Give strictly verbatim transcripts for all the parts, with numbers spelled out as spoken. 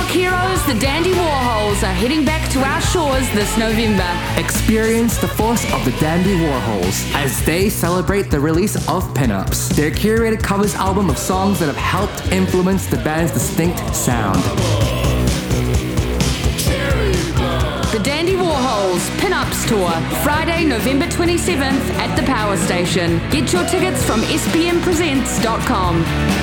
heroes, the Dandy Warhols, are heading back to our shores this November. Experience the force of the Dandy Warhols as they celebrate the release of Pinups, their curated covers album of songs that have helped influence the band's distinct sound. The Dandy Warhols Pinups Tour, Friday, November twenty-seventh at the Power Station. Get your tickets from s p m presents dot com.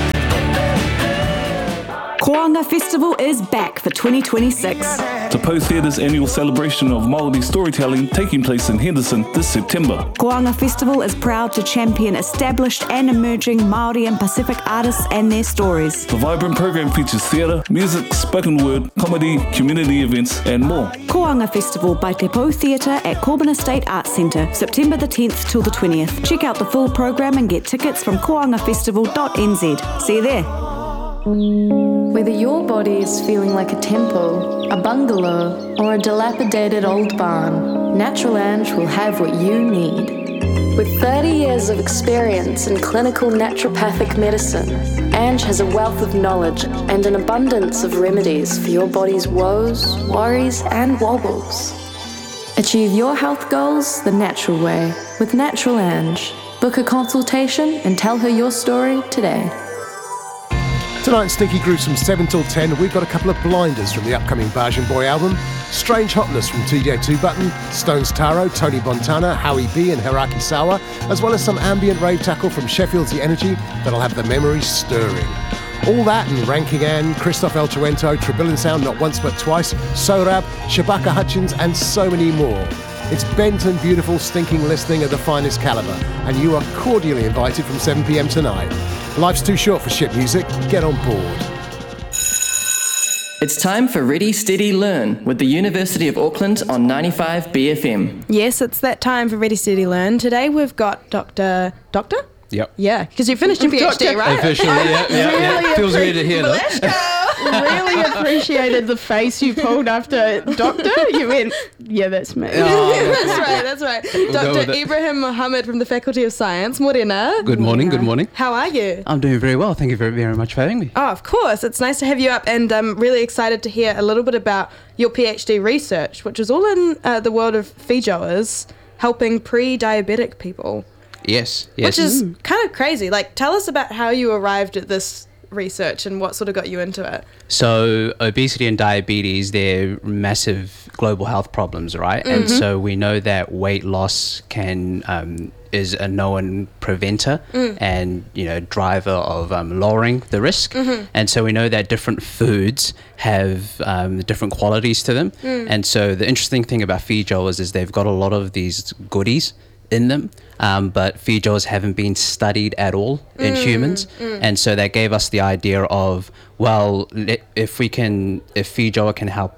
Koanga Festival is back for twenty twenty-six. The Post Theatre's annual celebration of Māori storytelling taking place in Henderson this September. Koanga Festival is proud to champion established and emerging Māori and Pacific artists and their stories. The vibrant program features theatre, music, spoken word, comedy, community events and more. Koanga Festival by Te Pou Theatre at Corbin Estate Arts Centre, September the tenth till the twentieth. Check out the full program and get tickets from koanga festival dot n z. See you there. Whether your body is feeling like a temple, a bungalow, or a dilapidated old barn, Natural Ange will have what you need. With thirty years of experience in clinical naturopathic medicine, Ange has a wealth of knowledge and an abundance of remedies for your body's woes, worries, and wobbles. Achieve your health goals the natural way with Natural Ange. Book a consultation and tell her your story today. Tonight, Stinky Grooves from seven till ten, we've got a couple of blinders from the upcoming Bajan Boy album, Strange Hotness from T J Two Button, Stones Taro, Tony Montana, Howie B and Hiraki Sawa, as well as some ambient rave tackle from Sheffield's The Energy that'll have the memories stirring. All that and Ranking Ann, Christoph El Chuento, Tribillin Sound Not Once But Twice, Sorab, Shabaka Hutchins and so many more. It's bent and beautiful stinking listening of the finest calibre, and you are cordially invited from seven p m tonight. Life's too short for shit music. Get on board. It's time for Ready, Steady, Learn with the University of Auckland on ninety-five B F M. Yes, it's that time for Ready, Steady, Learn. Today we've got Doctor Doctor? Yep. Yeah, because you finished your PhD, right? Officially, yeah, yeah, yeah. Really Feels appre- weird to hear that. Really appreciated the face you pulled after Doctor. You went, yeah, that's me. Oh, that's right, that's right. We'll go with Doctor it. Ibrahim Mohammed from the Faculty of Science. Morena. Good morning, good morning. How are you? I'm doing very well. Thank you very, very much for having me. Oh, of course. It's nice to have you up, and I'm really excited to hear a little bit about your PhD research, which is all in uh, the world of feijoas, helping pre-diabetic people. Yes, yes. Which is kind of crazy. Like, tell us about how you arrived at this research and what sort of got you into it. So obesity and diabetes, they're massive global health problems, right? Mm-hmm. And so we know that weight loss can um, is a known preventer mm. and, you know, driver of um, lowering the risk. Mm-hmm. And so we know that different foods have um, different qualities to them. Mm. And so the interesting thing about feijoas is they've got a lot of these goodies in them, um, but feijoas haven't been studied at all in mm, humans, mm. and so that gave us the idea of, well, if we can, if feijoa can help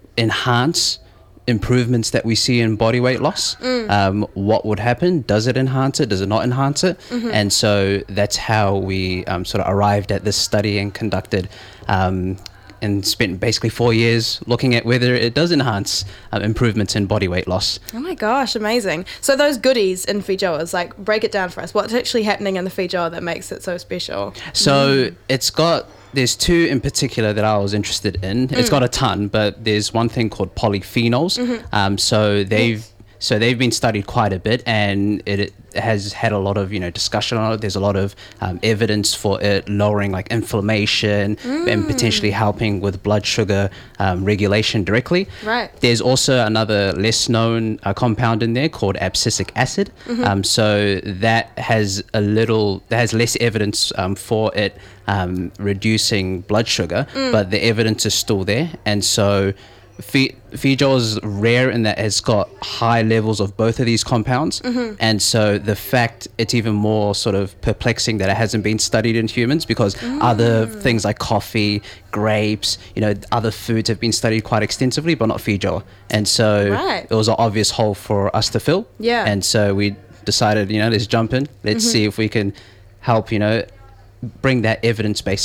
enhance improvements that we see in body weight loss, mm. um, what would happen? Does it enhance it? Does it not enhance it? Mm-hmm. And so that's how we um, sort of arrived at this study and conducted um, and spent basically four years looking at whether it does enhance um, improvements in body weight loss. Oh my gosh, amazing. So those goodies in feijoas, like, break it down for us. What's actually happening in the feijoa that makes it so special? So mm. it's got, there's two in particular that I was interested in. Mm. It's got a ton, but there's one thing called polyphenols. Mm-hmm. Um, so they've yes. So they've been studied quite a bit, and it, it has had a lot of, you know, discussion on it. There's a lot of um, evidence for it lowering like inflammation mm. and potentially helping with blood sugar um, regulation directly. Right. There's also another less known uh, compound in there called abscisic acid. Mm-hmm. Um, so that has a little, that has less evidence um, for it um, reducing blood sugar, mm. but the evidence is still there. And so Fe- feijoa is rare in that it's got high levels of both of these compounds, mm-hmm. and so the fact it's even more sort of perplexing that it hasn't been studied in humans, because mm. other things like coffee, grapes, you know, other foods have been studied quite extensively, but not feijoa. And so right. it was an obvious hole for us to fill. Yeah. And so we decided, you know, let's jump in, let's mm-hmm. see if we can help, you know, bring that evidence base up.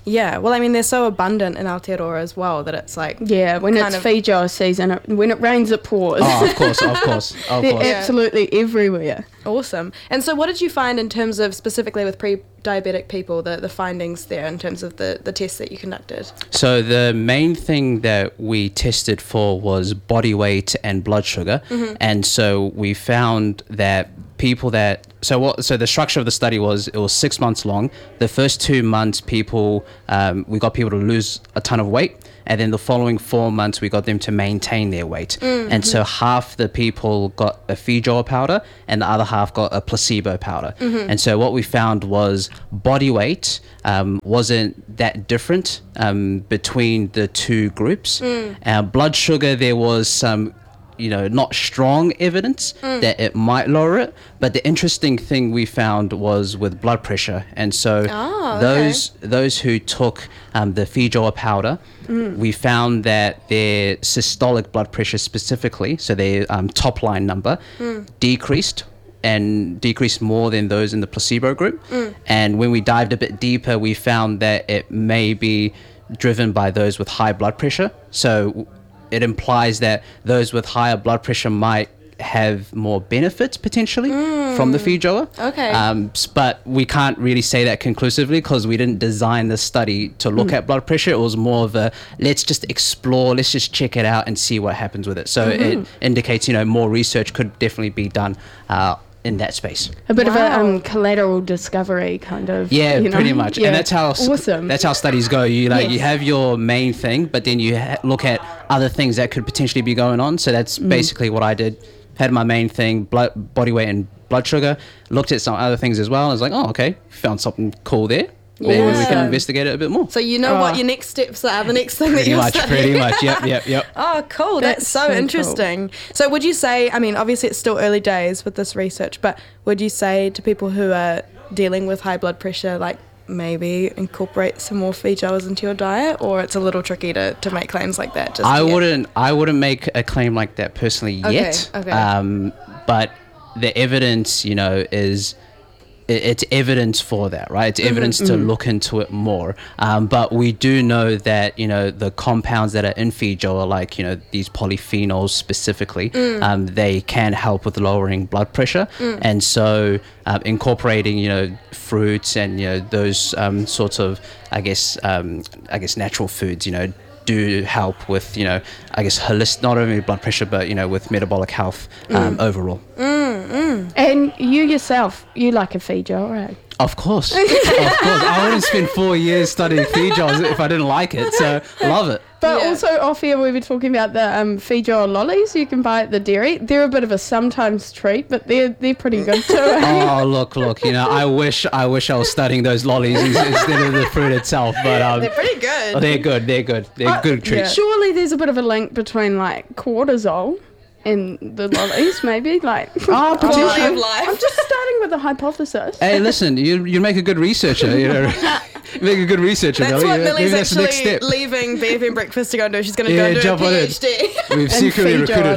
Yeah, well, I mean, they're so abundant in Aotearoa as well that it's like... Yeah, when it's of... Fijoa season, it, when it rains, it pours. Oh, of course, of course, of They're course. absolutely everywhere. Awesome. And so what did you find in terms of, specifically with pre-diabetic people, the, the findings there in terms of the, the tests that you conducted? So the main thing that we tested for was body weight and blood sugar. Mm-hmm. And so we found that people that... So what? So the structure of the study was, it was six months long. The first two months, people, um, we got people to lose a ton of weight. And then the following four months, we got them to maintain their weight. Mm-hmm. And so half the people got a Fijoa powder and the other half got a placebo powder. Mm-hmm. And so what we found was body weight um, wasn't that different um, between the two groups. Mm. Uh, blood sugar, there was some... you know, not strong evidence mm. that it might lower it. But the interesting thing we found was with blood pressure. And so oh, those okay. those who took um, the Fijoa powder, mm. we found that their systolic blood pressure specifically, so their um, top line number, mm. decreased and decreased more than those in the placebo group. Mm. And when we dived a bit deeper, we found that it may be driven by those with high blood pressure. So it implies that those with higher blood pressure might have more benefits potentially mm. from the Fijoa. Okay. Um, but we can't really say that conclusively because we didn't design the study to look mm. at blood pressure. It was more of a, let's just explore, let's just check it out and see what happens with it. So mm-hmm. it indicates, you know, more research could definitely be done uh, in that space. A bit wow. of a um, collateral discovery kind of. Yeah, you know? pretty much. Yeah. And that's how awesome. That's how studies go. You like yes. you have your main thing, but then you ha- look at other things that could potentially be going on. So that's mm. basically what I did. Had my main thing, blood, body weight and blood sugar. Looked at some other things as well. I was like, oh, okay, found something cool there. Maybe awesome. we can investigate it a bit more. So you know oh. what your next steps are, the next thing that pretty you're much, studying. Pretty much, yep, yep, yep. Oh, cool. That's, That's so, so interesting. Cool. So would you say, I mean, obviously it's still early days with this research, but would you say to people who are dealing with high blood pressure, like maybe incorporate some more Fijoas into your diet, or it's a little tricky to, to make claims like that? Just I yet? wouldn't, I wouldn't make a claim like that personally okay, yet. Okay. Um, but the evidence, you know, is... it's evidence for that, right? It's evidence mm-hmm, to mm-hmm. look into it more. Um, but we do know that, you know, the compounds that are in Fijoa, like, you know, these polyphenols specifically, mm. um, they can help with lowering blood pressure. Mm. And so um, incorporating, you know, fruits and, you know, those um, sorts of, I guess, um, I guess natural foods, you know, do help with, you know, I guess holistic, not only blood pressure, but, you know, with metabolic health um, mm. overall. Mm, mm. And you yourself, you like a Fijoa, right? Of course. Of course. I wouldn't spend four years studying Fijoas if I didn't like it, so love it. But yeah. also off here we were talking about the um, Fijoa lollies you can buy at the dairy. They're a bit of a sometimes treat, but they're they're pretty good too. Oh, look, look, you know, I wish I wish I was studying those lollies instead of the fruit itself, but um, they're pretty good. They're good, they're good. They're uh, good treats. Yeah. Surely there's a bit of a link between like cortisol and the lollies, maybe, like oh, quality of life. I'm just starting with a hypothesis. Hey, listen, you you make a good researcher, you know. You make a good researcher, That's Millie. what Yeah, Millie's that's the next actually step. leaving B F M Breakfast to go and do. She's going to Yeah, go and do jump a on it. PhD. We've secretly recruited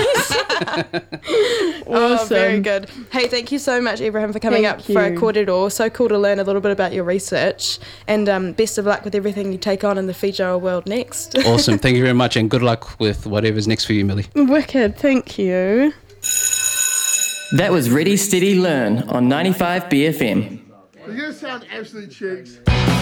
her. Oh, awesome. very good. Hey, thank you so much, Ibrahim, for coming Thank up you. for a Kōrero. So cool to learn a little bit about your research. And um, best of luck with everything you take on in the Fijoa world next. Awesome. Thank you very much, and good luck with whatever's next for you, Millie. Wicked. Thank you. That was Ready, Steady, Learn on ninety-five B F M. You're going to sound absolute cheeks.